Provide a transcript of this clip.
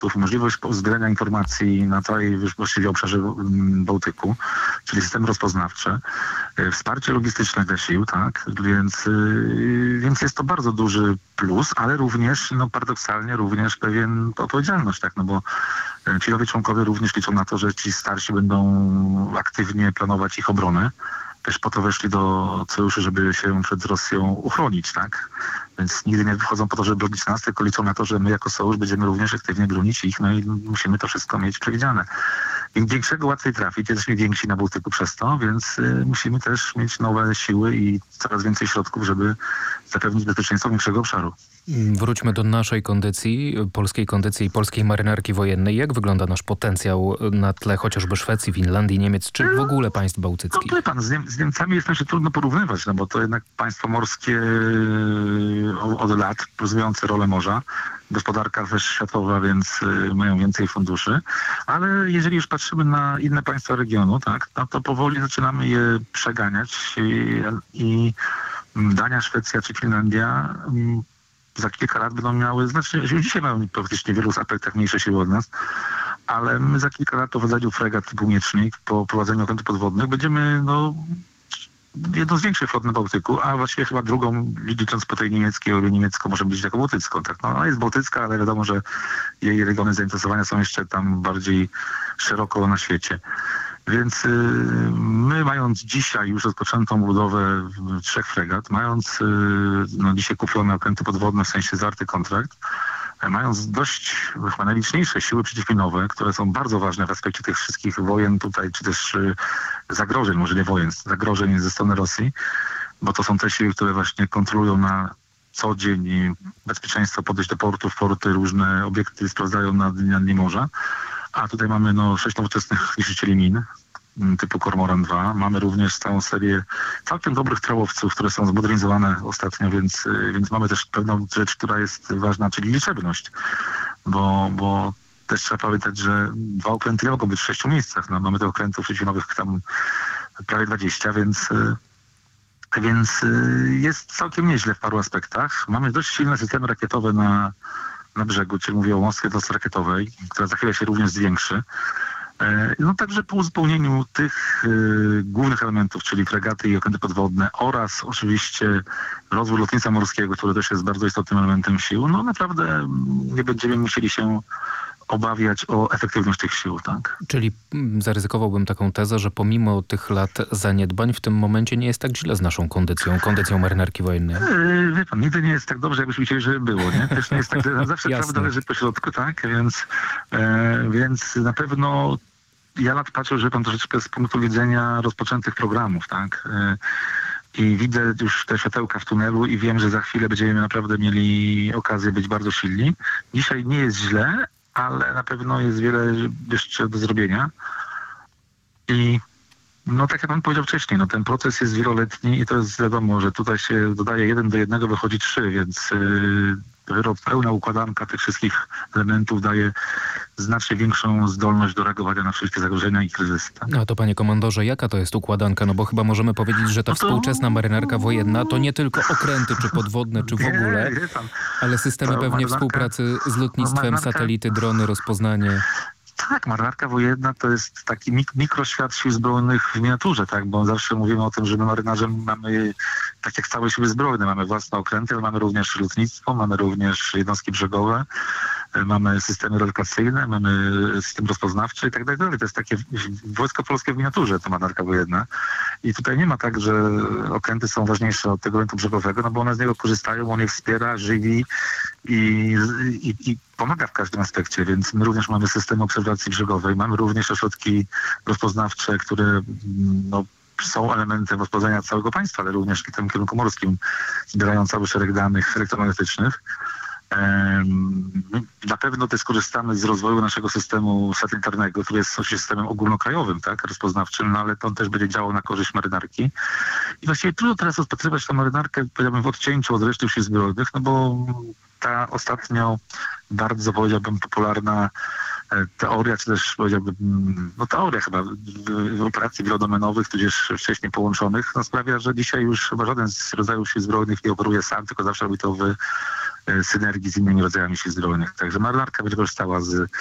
możliwość uzbierania informacji na całej właściwie obszarze Bałtyku, czyli systemy rozpoznawcze, wsparcie logistyczne dla sił, tak, więc jest to bardzo duży plus, ale również, paradoksalnie również pewien odpowiedzialność, tak, bo ci nowi członkowie również liczą na to, że ci starsi będą aktywnie planować ich obronę. Też po to weszli do sojuszu, żeby się przed Rosją uchronić, tak? Więc nigdy nie wychodzą po to, żeby bronić nas, tylko liczą na to, że my jako sojusz będziemy również aktywnie bronić ich, i musimy to wszystko mieć przewidziane. Im większego łatwiej trafić, jesteśmy więksi na Bałtyku przez to, więc musimy też mieć nowe siły i coraz więcej środków, żeby zapewnić bezpieczeństwo większego obszaru. Wróćmy do naszej kondycji, polskiej kondycji i polskiej marynarki wojennej. Jak wygląda nasz potencjał na tle chociażby Szwecji, Finlandii, Niemiec, czy w ogóle państw bałtyckich? Wie pan, z Niemcami jest nam się trudno porównywać, bo to jednak państwo morskie od lat pozywające rolę morza. Gospodarka też światowa, więc mają więcej funduszy. Ale jeżeli już patrzymy na inne państwa regionu, tak, to powoli zaczynamy je przeganiać i Dania, Szwecja czy Finlandia za kilka lat będą miały, już dzisiaj mają praktycznie w wielu aspektach mniejsze siły od nas, ale my za kilka lat po wydaniu fregat typu Miecznik, po prowadzeniu okrętów podwodnych będziemy jedną z większych flot na Bałtyku, a właściwie chyba drugą, licząc po tej niemieckiej, o ile niemiecką może być jako bałtycką. Tak? Ona jest bałtycka, ale wiadomo, że jej regiony zainteresowania są jeszcze tam bardziej szeroko na świecie. Więc my, mając dzisiaj już rozpoczętą budowę 3 fregat, mając dzisiaj kupione okręty podwodne, w sensie zawarty kontrakt, mając dość chyba najliczniejsze siły przeciwminowe, które są bardzo ważne w aspekcie tych wszystkich wojen tutaj, czy też zagrożeń, może nie wojen, zagrożeń ze strony Rosji, bo to są te siły, które właśnie kontrolują na co dzień bezpieczeństwo podejść do portów, porty, różne obiekty sprawdzają na dnie morza. A tutaj mamy 6 nowoczesnych niszczycieli min typu Kormoran 2. Mamy również całą serię całkiem dobrych trałowców, które są zmodernizowane ostatnio, więc mamy też pewną rzecz, która jest ważna, czyli liczebność. Bo też trzeba pamiętać, że 2 okręty nie mogą być w 6 miejscach. Mamy tych okrętów przeciwnowych tam prawie 20, więc jest całkiem nieźle w paru aspektach. Mamy dość silne systemy rakietowe na brzegu, czyli mówię o Moskwie rakietowej, która za chwilę się również zwiększy. Także po uzupełnieniu tych głównych elementów, czyli fregaty i okręty podwodne oraz oczywiście rozwój lotnictwa morskiego, który też jest bardzo istotnym elementem sił, naprawdę nie będziemy musieli się obawiać o efektywność tych sił, tak? Czyli zaryzykowałbym taką tezę, że pomimo tych lat zaniedbań w tym momencie nie jest tak źle z naszą kondycją marynarki wojennej. Wie pan, nigdy nie jest tak dobrze, jakbyśmy chcieli, żeby było, nie? Też nie jest tak, zawsze prawda leży po środku, tak? Więc na pewno ja patrzę, że pan troszeczkę z punktu widzenia rozpoczętych programów, tak? I widzę już te światełka w tunelu i wiem, że za chwilę będziemy naprawdę mieli okazję być bardzo silni. Dzisiaj nie jest źle, ale na pewno jest wiele jeszcze do zrobienia. I tak jak pan powiedział wcześniej, ten proces jest wieloletni i to jest wiadomo, że tutaj się dodaje 1 do 1, wychodzi 3, więc dopiero pełna układanka tych wszystkich elementów daje znacznie większą zdolność do reagowania na wszystkie zagrożenia i kryzysy. Tak? A to panie komandorze, jaka to jest układanka? Bo chyba możemy powiedzieć, że ta współczesna marynarka wojenna to nie tylko okręty, czy podwodne, czy w ogóle, ale systemy pewnie współpracy z lotnictwem, satelity, drony, rozpoznanie. Tak, marynarka wojenna to jest taki mikroświat sił zbrojnych w miniaturze, tak? Bo zawsze mówimy o tym, że my marynarze mamy, tak jak całe siły zbrojne, mamy własne okręty, ale mamy również lotnictwo, mamy również jednostki brzegowe, mamy systemy relokacyjne, mamy system rozpoznawczy i tak dalej. To jest takie wojsko polskie w miniaturze, to marynarka wojenna. I tutaj nie ma tak, że okręty są ważniejsze od tego rynku brzegowego, bo one z niego korzystają, on je wspiera, żywi i pomaga w każdym aspekcie, więc my również mamy system obserwacji brzegowej, mamy również ośrodki rozpoznawcze, które są elementem rozpoznania całego państwa, ale również w tym kierunku morskim zbierają cały szereg danych elektromagnetycznych. Na pewno też korzystamy z rozwoju naszego systemu satelitarnego, który jest systemem ogólnokrajowym, tak, rozpoznawczym, ale to on też będzie działał na korzyść marynarki. I właściwie trudno teraz rozpatrywać tę marynarkę, powiedziałbym, w odcięciu od reszty sił zbrojnych, bo ta ostatnio bardzo, powiedziałbym, popularna teoria, czy też powiedziałbym, teoria chyba w operacji wielodomenowych, tudzież wcześniej połączonych, sprawia, że dzisiaj już chyba żaden z rodzajów sił zbrojnych nie operuje sam, tylko zawsze robi to w synergii z innymi rodzajami sił zbrojnych. Także marynarka będzie korzystała z